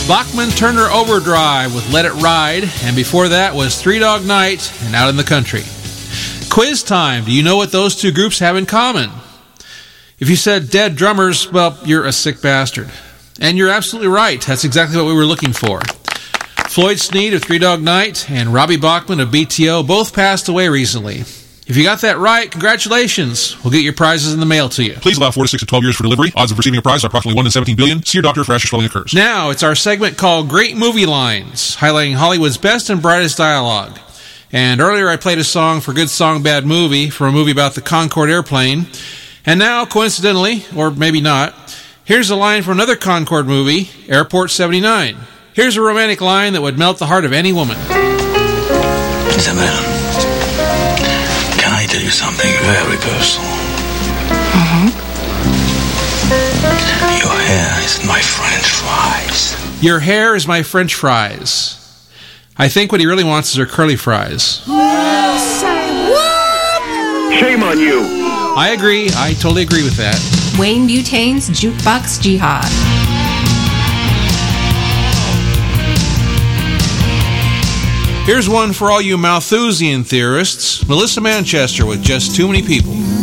Bachman Turner Overdrive with Let It Ride, and before that was Three Dog Night and Out in the Country. Quiz time. Do you know what those two groups have in common? If you said Dead Drummers, well, you're a sick bastard. And you're absolutely right. That's exactly what we were looking for. Floyd Sneed of Three Dog Night and Robbie Bachman of BTO both passed away recently. If you got that right, congratulations. We'll get your prizes in the mail to you. Please allow 4 to 6 to 12 years for delivery. Odds of receiving a prize are approximately 1 in 17 billion. See your doctor if rash or swelling occurs. Now, it's our segment called Great Movie Lines, highlighting Hollywood's best and brightest dialogue. And earlier I played a song for Good Song, Bad Movie for a movie about the Concorde airplane. And now, coincidentally, or maybe not, here's a line from another Concorde movie, Airport 79. Here's a romantic line that would melt the heart of any woman. Isabel, can I tell you something very personal? Your hair is my French fries. Your hair is my French fries. I think what he really wants is her curly fries. Shame on you. I agree. I totally agree with that. Wayne Butane's Jukebox Jihad. Here's one for all you Malthusian theorists. Melissa Manchester with Just Too Many People.